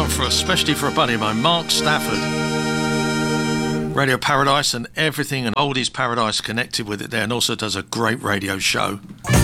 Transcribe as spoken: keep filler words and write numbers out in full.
one for especially for a buddy of mine, Mark Stafford. Radio Paradise and everything and Oldies Paradise connected with it there, and also does a great radio show.